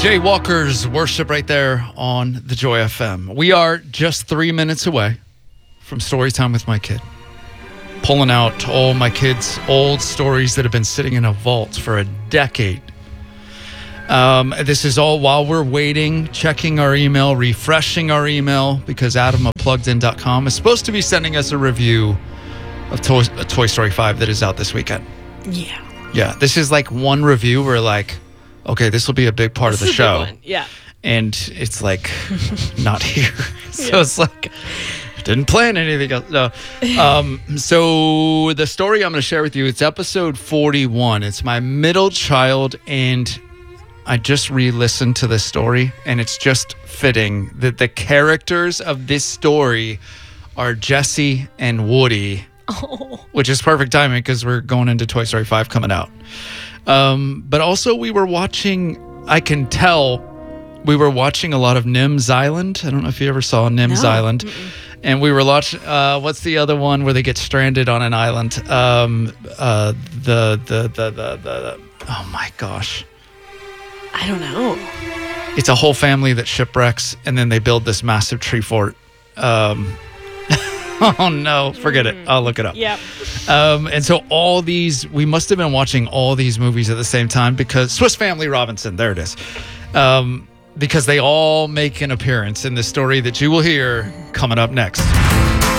Jaywalkers worship right there on the Joy FM. We are just 3 minutes away from story time with my kid. Pulling out all my kids' old stories that have been sitting in a vault for a decade. This is all while we're waiting, checking our email, refreshing our email, because Adam of PluggedIn.com is supposed to be sending us a review of Toy Story 5 that is out this weekend. Yeah, this is like one review where like, okay, this will be a big part of the show. Yeah. And it's like not here. So it's like didn't plan anything else. No. So the story I'm going to share with you, it's episode 41. It's my middle child, and I just re-listened to this story, and it's just fitting that the characters of this story are Jessie and Woody, which is perfect timing because we're going into Toy Story 5 coming out. But also we were watching, I can tell, we were watching a lot of Nim's Island. I don't know if you ever saw Nim's Island. Mm-mm. And we were watching, what's the other one where they get stranded on an island? Oh my gosh. I don't know. It's a whole family that shipwrecks, and then they build this massive tree fort. Oh no, forget it. I'll look it up. Yep. And so all these, we must have been watching all these movies at the same time because Swiss Family Robinson, there it is. Because they all make an appearance in the story that you will hear coming up next.